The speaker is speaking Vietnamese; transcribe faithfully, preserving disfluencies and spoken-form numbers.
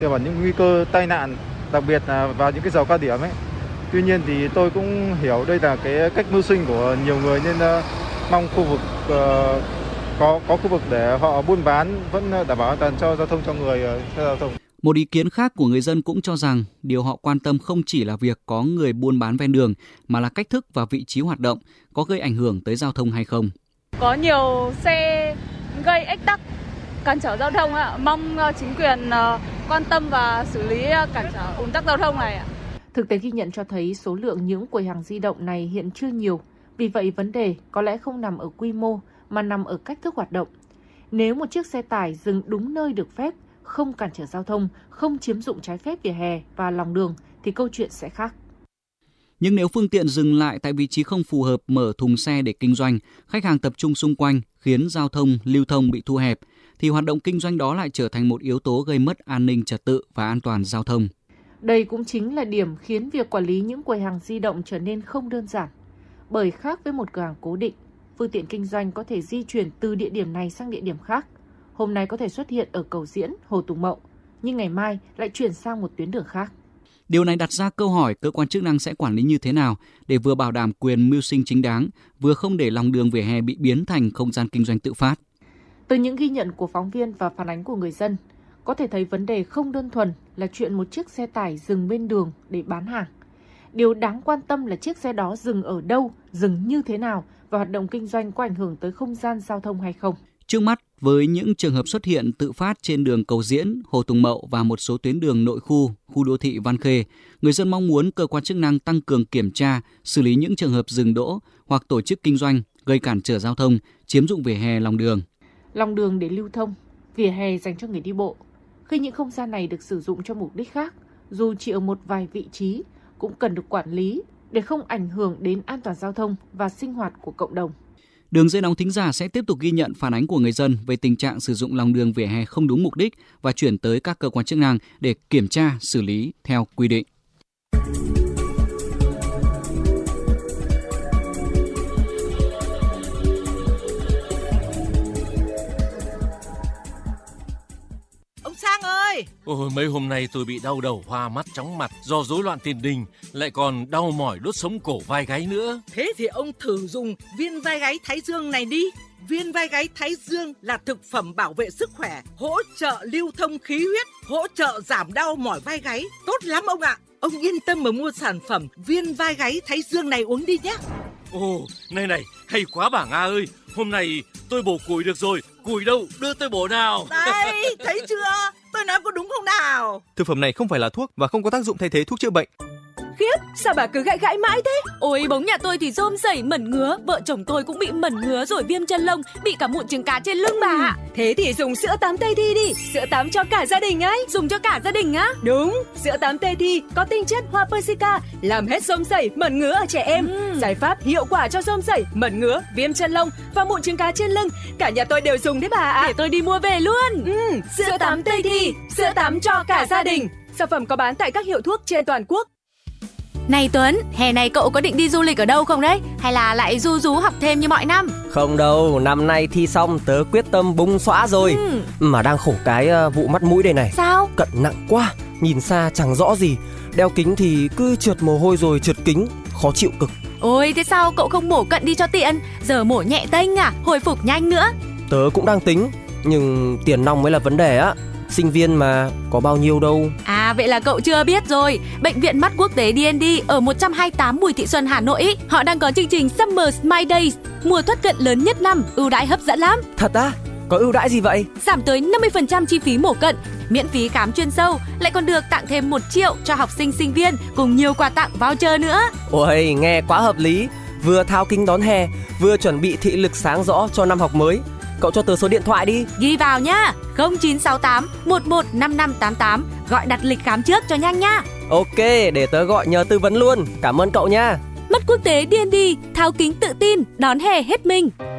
Tiềm ẩn những nguy cơ tai nạn, đặc biệt là vào những cái giờ cao điểm ấy. Tuy nhiên thì tôi cũng hiểu đây là cái cách mưu sinh của nhiều người, nên uh, mong khu vực uh, có có khu vực để họ buôn bán vẫn đảm bảo an toàn cho giao thông cho người uh, giao thông. Một ý kiến khác của người dân cũng cho rằng điều họ quan tâm không chỉ là việc có người buôn bán ven đường mà là cách thức và vị trí hoạt động có gây ảnh hưởng tới giao thông hay không. Có nhiều xe gây ách tắc, cản trở giao thông ạ. Mong chính quyền quan tâm và xử lý cản trở ùn tắc giao thông này ạ. Thực tế ghi nhận cho thấy số lượng những quầy hàng di động này hiện chưa nhiều. Vì vậy vấn đề có lẽ không nằm ở quy mô mà nằm ở cách thức hoạt động. Nếu một chiếc xe tải dừng đúng nơi được phép, không cản trở giao thông, không chiếm dụng trái phép vỉa hè và lòng đường thì câu chuyện sẽ khác. Nhưng nếu phương tiện dừng lại tại vị trí không phù hợp, mở thùng xe để kinh doanh, khách hàng tập trung xung quanh khiến giao thông, lưu thông bị thu hẹp, thì hoạt động kinh doanh đó lại trở thành một yếu tố gây mất an ninh trật tự và an toàn giao thông. Đây cũng chính là điểm khiến việc quản lý những quầy hàng di động trở nên không đơn giản. Bởi khác với một cửa hàng cố định, phương tiện kinh doanh có thể di chuyển từ địa điểm này sang địa điểm khác. Hôm nay có thể xuất hiện ở Cầu Diễn, Hồ Tùng Mậu, nhưng ngày mai lại chuyển sang một tuyến đường khác. Điều này đặt ra câu hỏi cơ quan chức năng sẽ quản lý như thế nào để vừa bảo đảm quyền mưu sinh chính đáng, vừa không để lòng đường vỉa hè bị biến thành không gian kinh doanh tự phát. Từ những ghi nhận của phóng viên và phản ánh của người dân, có thể thấy vấn đề không đơn thuần là chuyện một chiếc xe tải dừng bên đường để bán hàng. Điều đáng quan tâm là chiếc xe đó dừng ở đâu, dừng như thế nào và hoạt động kinh doanh có ảnh hưởng tới không gian giao thông hay không. Trước mắt, với những trường hợp xuất hiện tự phát trên đường Cầu Diễn, Hồ Tùng Mậu và một số tuyến đường nội khu, khu đô thị Văn Khê, người dân mong muốn cơ quan chức năng tăng cường kiểm tra, xử lý những trường hợp dừng đỗ hoặc tổ chức kinh doanh gây cản trở giao thông, chiếm dụng vỉa hè lòng đường. Lòng đường để lưu thông, vỉa hè dành cho người đi bộ. Khi những không gian này được sử dụng cho mục đích khác, dù chỉ ở một vài vị trí, cũng cần được quản lý để không ảnh hưởng đến an toàn giao thông và sinh hoạt của cộng đồng. Đường dây nóng thính giả sẽ tiếp tục ghi nhận phản ánh của người dân về tình trạng sử dụng lòng đường vỉa hè không đúng mục đích và chuyển tới các cơ quan chức năng để kiểm tra, xử lý theo quy định. Ông Sang ơi! Ôi, mấy hôm nay tôi bị đau đầu, hoa mắt, chóng mặt do rối loạn tiền đình, lại còn đau mỏi đốt sống cổ vai gáy nữa. Thế thì ông thử dùng viên vai gáy Thái Dương này đi. Viên vai gáy Thái Dương là thực phẩm bảo vệ sức khỏe, hỗ trợ lưu thông khí huyết, hỗ trợ giảm đau mỏi vai gáy. Tốt lắm ông ạ! Ông yên tâm mà mua sản phẩm viên vai gáy Thái Dương này uống đi nhé. Ồ, này này, hay quá bà Nga ơi! Hôm nay tôi bổ củi được rồi, củi đâu, đưa tôi bổ nào. Đây, thấy chưa? Tôi nói có đúng không nào? Thực phẩm này không phải là thuốc và không có tác dụng thay thế thuốc chữa bệnh. Khiếp, sao bà cứ gãi gãi mãi thế? Ôi, bóng nhà tôi thì rôm rẩy mẩn ngứa, vợ chồng tôi cũng bị mẩn ngứa rồi viêm chân lông, bị cả mụn trứng cá trên lưng bà ạ. Thế thì dùng sữa tắm Tây Thi đi, sữa tắm cho cả gia đình ấy. Dùng cho cả gia đình á? Đúng, sữa tắm Tây Thi có tinh chất hoa persica, làm hết rôm rẩy, mẩn ngứa ở trẻ em. Ừ. Giải pháp hiệu quả cho rôm rẩy, mẩn ngứa, viêm chân lông và mụn trứng cá trên lưng. Cả nhà tôi đều dùng đấy bà ạ. Để tôi đi mua về luôn. Ừ, sữa, sữa tắm Tây Thi, sữa tắm cho cả gia đình. Sản phẩm có bán tại các hiệu thuốc trên toàn quốc. Này Tuấn, hè này cậu có định đi du lịch ở đâu không đấy? Hay là lại du rú học thêm như mọi năm? Không đâu, năm nay thi xong tớ quyết tâm bung xõa rồi. ừ. Mà đang khổ cái uh, vụ mắt mũi đây này. Sao? Cận nặng quá, nhìn xa chẳng rõ gì. Đeo kính thì cứ trượt mồ hôi rồi trượt kính, khó chịu cực. Ôi, thế sao cậu không mổ cận đi cho tiện? Giờ mổ nhẹ tênh à, hồi phục nhanh nữa. Tớ cũng đang tính, nhưng tiền nong mới là vấn đề á. Sinh viên mà, có bao nhiêu đâu. À, vậy là cậu chưa biết rồi. Bệnh viện Mắt Quốc tế đê en đê ở một trăm hai mươi tám Bùi Thị Xuân, Hà Nội ý, họ đang có chương trình Summer Smile Days, mùa thoát cận lớn nhất năm, ưu đãi hấp dẫn lắm. Thật á? Có ưu đãi gì vậy? Giảm tới năm mươi phần trăm chi phí mổ cận, miễn phí khám chuyên sâu, lại còn được tặng thêm một triệu cho học sinh sinh viên, cùng nhiều quà tặng voucher nữa. Ôi, nghe quá hợp lý. Vừa thao kính đón hè, vừa chuẩn bị thị lực sáng rõ cho năm học mới. Cậu cho tớ số điện thoại đi. Ghi vào nhá, không chín sáu tám một một năm năm tám tám, gọi đặt lịch khám trước cho nhanh nhá. Ok, để tớ gọi nhờ tư vấn luôn. Cảm ơn cậu nha. Mắt Quốc tế đê en đê, tháo kính tự tin, đón hè hết mình.